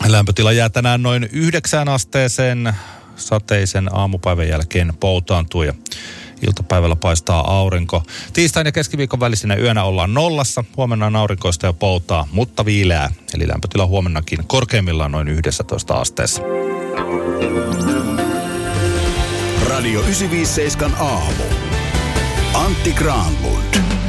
Lämpötila jää tänään noin 9 asteeseen. Sateisen aamupäivän jälkeen poutaantuu ja iltapäivällä paistaa aurinko. Tiistain ja keskiviikon välisenä yönä ollaan 0. Huomenna on aurinkoista ja poutaa, mutta viileää. Eli lämpötila huomennakin korkeimmillaan noin 11 asteessa. Radio 957 aamu. Antti Granlund.